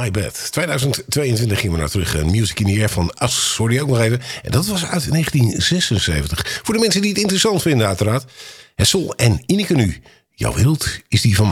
My Bed. 2022 gingen we naar terug. Music in the Air van As, hoorde je ook nog even. En dat was uit 1976. Voor de mensen die het interessant vinden uiteraard. Hessel en Ineke nu. Jouw wereld is die van mij.